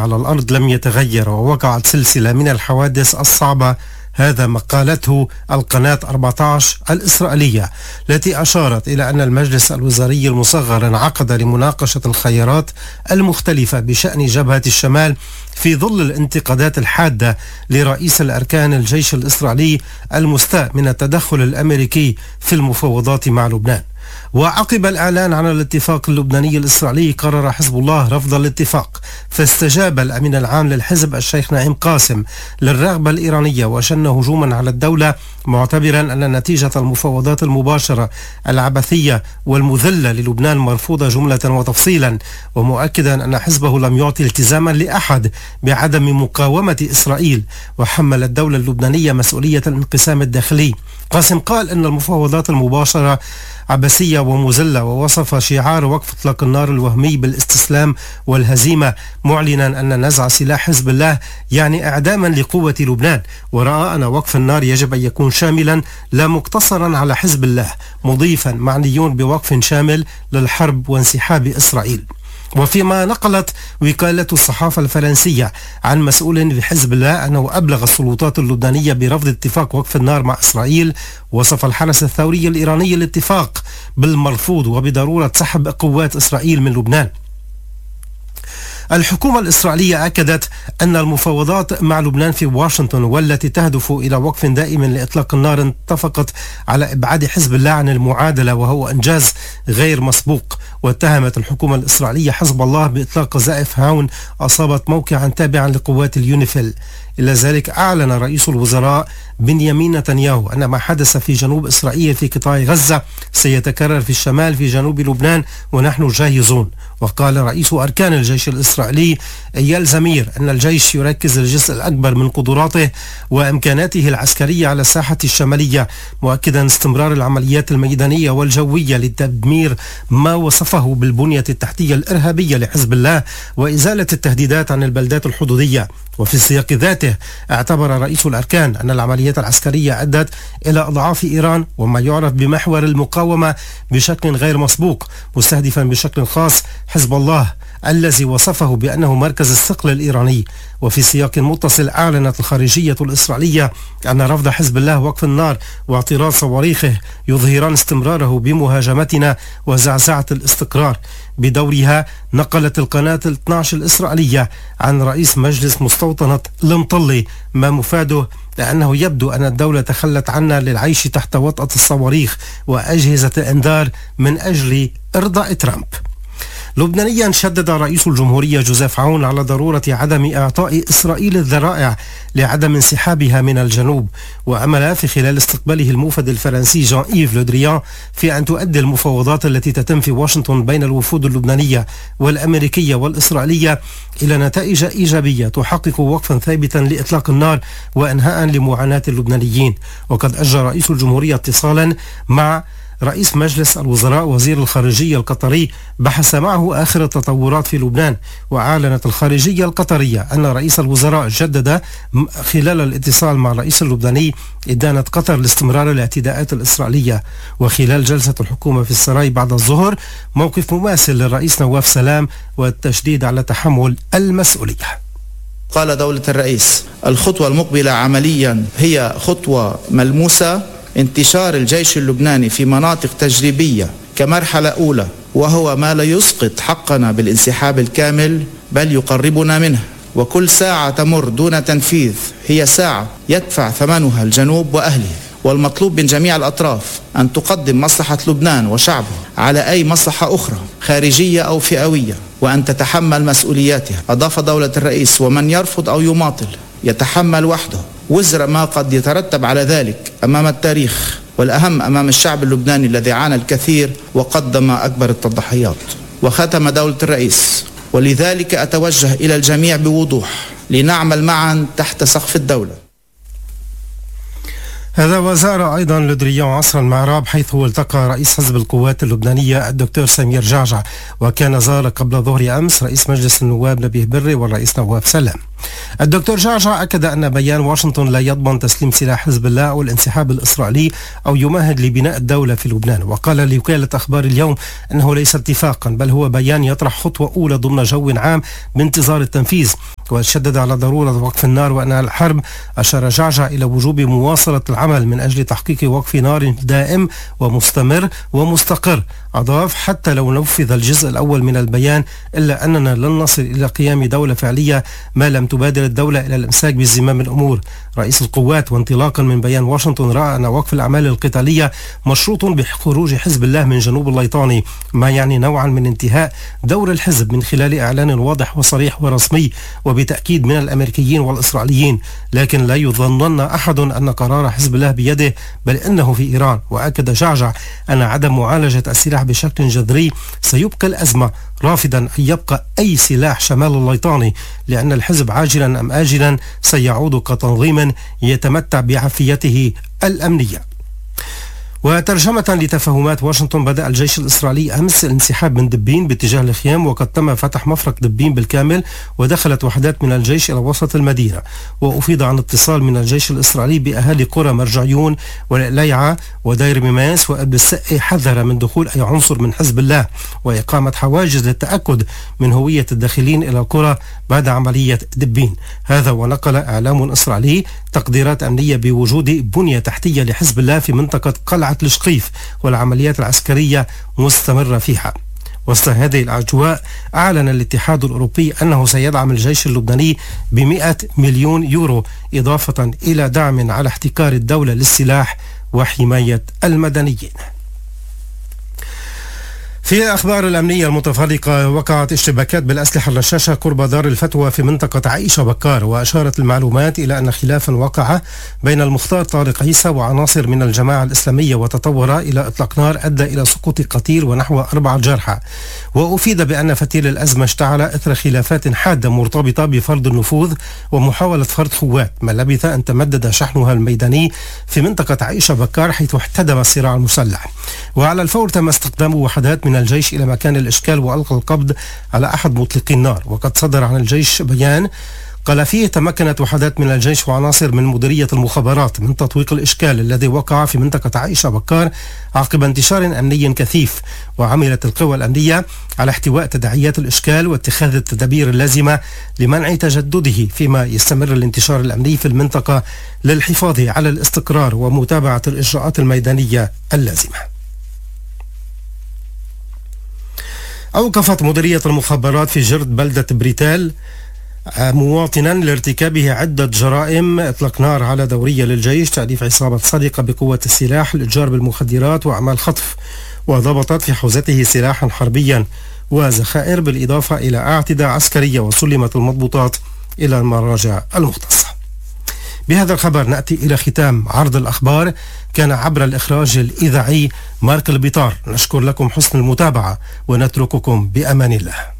على الأرض لم يتغير، ووقعت سلسلة من الحوادث الصعبة. هذا ما قالته القناة 14 الإسرائيلية، التي أشارت إلى أن المجلس الوزاري المصغر انعقد لمناقشة الخيارات المختلفة بشأن جبهة الشمال في ظل الانتقادات الحادة لرئيس الأركان الجيش الإسرائيلي المستاء من التدخل الأمريكي في المفاوضات مع لبنان. وعقب الإعلان عن الاتفاق اللبناني الإسرائيلي قرر حزب الله رفض الاتفاق، فاستجاب الأمين العام للحزب الشيخ نعيم قاسم للرغبة الإيرانية وشن هجوما على الدولة، معتبرا أن نتيجة المفاوضات المباشرة العبثية والمذلة للبنان مرفوضة جملة وتفصيلا، ومؤكدا أن حزبه لم يعطي التزاما لأحد بعدم مقاومة إسرائيل، وحمل الدولة اللبنانية مسؤولية الانقسام الداخلي. قاسم قال أن المفاوضات المباشرة عبثية ومذلة، ووصف شعار وقف اطلاق النار الوهمي بالاستسلام والهزيمة، معلنا أن نزع سلاح حزب الله يعني إعداما لقوة لبنان، ورأى أن وقف النار يجب أن يكون شاملا لا مقتصرا على حزب الله، مضيفا معنيون بوقف شامل للحرب وانسحاب إسرائيل. وفيما نقلت وكالة الصحافة الفرنسية عن مسؤول بحزب الله أنه أبلغ السلطات اللبنانية برفض اتفاق وقف النار مع إسرائيل، وصف الحرس الثوري الإيراني الاتفاق بالمرفوض وبضرورة سحب قوات إسرائيل من لبنان. الحكومة الإسرائيلية أكدت أن المفاوضات مع لبنان في واشنطن والتي تهدف إلى وقف دائم لإطلاق النار اتفقت على إبعاد حزب الله عن المعادلة، وهو إنجاز غير مسبوق. واتهمت الحكومة الإسرائيلية حزب الله بإطلاق قذائف هاون أصابت موقعا تابعا لقوات اليونيفيل. إلى ذلك أعلن رئيس الوزراء بنيامين نتنياهو أن ما حدث في جنوب إسرائيل في قطاع غزة سيتكرر في الشمال في جنوب لبنان ونحن جاهزون. وقال رئيس أركان الجيش الإسرائيلي إيال زمير أن الجيش يركز الجزء الأكبر من قدراته وإمكاناته العسكرية على الساحة الشمالية، مؤكدا استمرار العمليات الميدانية والجوية لتدمير ما وصفه بالبنية التحتية الإرهابية لحزب الله وإزالة التهديدات عن البلدات الحدودية. وفي السياق ذاته اعتبر رئيس الأركان أن العمليات العسكرية أدت إلى أضعاف إيران وما يعرف بمحور المقاومة بشكل غير مسبوق، مستهدفا بشكل خاص حزب الله الذي وصفه بأنه مركز الثقل الإيراني. وفي سياق متصل أعلنت الخارجية الإسرائيلية أن رفض حزب الله وقف النار واعتراض صواريخه يظهران استمراره بمهاجمتنا وزعزعة الاستقرار. بدورها نقلت القناة 12 الإسرائيلية عن رئيس مجلس مستوطنة المطلي ما مفاده لأنه يبدو أن الدولة تخلت عنا للعيش تحت وطأة الصواريخ وأجهزة الإنذار من أجل إرضاء ترامب. لبنانيا شدد رئيس الجمهورية جوزيف عون على ضرورة عدم إعطاء إسرائيل الذرائع لعدم انسحابها من الجنوب، وأمل في خلال استقباله الموفد الفرنسي جان إيف لودريان في أن تؤدي المفاوضات التي تتم في واشنطن بين الوفود اللبنانية والأمريكية والإسرائيلية إلى نتائج إيجابية تحقق وقفا ثابتا لإطلاق النار وإنهاء لمعاناة اللبنانيين. وقد أجرى رئيس الجمهورية اتصالا مع رئيس مجلس الوزراء وزير الخارجية القطري بحث معه آخر التطورات في لبنان. وأعلنت الخارجية القطرية أن رئيس الوزراء جدد خلال الاتصال مع الرئيس اللبناني إدانة قطر لاستمرار الاعتداءات الإسرائيلية. وخلال جلسة الحكومة في السراي بعد الظهر موقف مماثل للرئيس نواف سلام والتشديد على تحمل المسؤولية. قال دولة الرئيس: الخطوة المقبلة عمليا هي خطوة ملموسة، انتشار الجيش اللبناني في مناطق تجريبية كمرحلة أولى، وهو ما لا يسقط حقنا بالانسحاب الكامل بل يقربنا منه. وكل ساعة تمر دون تنفيذ هي ساعة يدفع ثمنها الجنوب وأهله. والمطلوب من جميع الأطراف أن تقدم مصلحة لبنان وشعبه على أي مصلحة أخرى خارجية أو فئوية، وأن تتحمل مسؤولياتها. أضاف دولة الرئيس: ومن يرفض أو يماطل يتحمل وحده وزر ما قد يترتب على ذلك أمام التاريخ، والأهم أمام الشعب اللبناني الذي عانى الكثير وقدم أكبر التضحيات. وختم دولة الرئيس: ولذلك أتوجه إلى الجميع بوضوح لنعمل معا تحت سقف الدولة. هذا وزار أيضا لودريان عصر المعراب، حيث التقى رئيس حزب القوات اللبنانية الدكتور سمير جعجع، وكان زار قبل ظهر أمس رئيس مجلس النواب نبيه بري والرئيس نواف سلام. الدكتور جعجع أكد أن بيان واشنطن لا يضمن تسليم سلاح حزب الله أو الانسحاب الإسرائيلي أو يمهد لبناء الدولة في لبنان. وقال لوكالة أخبار اليوم أنه ليس اتفاقا بل هو بيان يطرح خطوة أولى ضمن جو عام بانتظار التنفيذ. وشدد على ضرورة وقف النار وأنهاء الحرب. أشار جعجع إلى وجوب مواصلة العمل من أجل تحقيق وقف نار دائم ومستمر ومستقر. أضاف: حتى لو نفذ الجزء الأول من البيان إلا أننا لن نصل إلى قيام دولة فعلية ما لم تبادر الدولة إلى الإمساك بزمام الأمور. رئيس القوات وانطلاقا من بيان واشنطن رأى أن وقف الأعمال القتالية مشروط بخروج حزب الله من جنوب الليطاني، ما يعني نوعا من انتهاء دور الحزب من خلال إعلان واضح وصريح ورسمي وبتأكيد من الأمريكيين والإسرائيليين. لكن لا يظنن أحد أن قرار حزب الله بيده، بل إنه في إيران. وأكد جعجع أن عدم معالجة السلاح بشكل جذري سيبقى الأزمة، رافضا أن يبقى أي سلاح شمال الليطاني، لأن الحزب عاجلا أم آجلا سيعود كتنظيم يتمتع بعافيته الأمنية. وترجمة لتفاهمات واشنطن، بدأ الجيش الإسرائيلي أمس الانسحاب من دبين باتجاه الخيام، وقد تم فتح مفرق دبين بالكامل، ودخلت وحدات من الجيش إلى وسط المدينة. وأفيض عن اتصال من الجيش الإسرائيلي بأهالي قرى مرجعيون والليعة ودير ميماس وأبل السقي، حذر من دخول أي عنصر من حزب الله وإقامة حواجز للتأكد من هوية الداخلين إلى القرى بعد عملية دبين. هذا ونقل إعلام إسرائيلي تقديرات أمنية بوجود بنية تحتية لحزب الله في منطقة قلعة الشقيف، والعمليات العسكرية مستمرة فيها. وسط هذه الأجواء أعلن الاتحاد الأوروبي أنه سيدعم الجيش اللبناني ب100 مليون يورو، إضافة إلى دعم على احتكار الدولة للسلاح وحماية المدنيين. في الأخبار الأمنية المتفرقة، وقعت اشتباكات بالأسلحة الرشاشة قرب دار الفتوى في منطقة عائشة بكار، وأشارت المعلومات إلى أن خلافا وقع بين المختار طارق عيسى وعناصر من الجماعة الإسلامية وتطور إلى إطلاق نار أدى إلى سقوط قتيل ونحو 4 جرحى. وأفيد بأن فتيل الأزمة اشتعل إثر خلافات حادة مرتبطة بفرض النفوذ ومحاولة فرض خوات، ما لبث أن تمدد شحنها الميداني في منطقة عائشة بكار حيث احتدم الصراع المسلح. وعلى الفور تم استخدام وحدات من الجيش إلى مكان الإشكال وألقى القبض على أحد مطلقي النار. وقد صدر عن الجيش بيان قال فيه: تمكنت وحدات من الجيش وعناصر من مديرية المخابرات من تطويق الإشكال الذي وقع في منطقة عائشة بكار عقب انتشار أمني كثيف، وعملت القوى الأمنية على احتواء تداعيات الإشكال واتخاذ التدابير اللازمة لمنع تجدده، فيما يستمر الانتشار الأمني في المنطقة للحفاظ على الاستقرار ومتابعة الإجراءات الميدانية اللازمة. أوقفت مديرية المخابرات في جرد بلدة بريتال مواطنا لارتكابه عدة جرائم: إطلاق نار على دورية للجيش، تأليف عصابة سرقة بقوة السلاح، الإتجار بالمخدرات وأعمال خطف. وضبطت في حوزته سلاحا حربيا وذخائر، بالإضافة إلى أعتداء عسكرية، وسلمت المضبوطات إلى المراجع المختصة. بهذا الخبر نأتي إلى ختام عرض الأخبار. كان عبر الإخراج الإذاعي مارك البيطار. نشكر لكم حسن المتابعة ونترككم بأمان الله.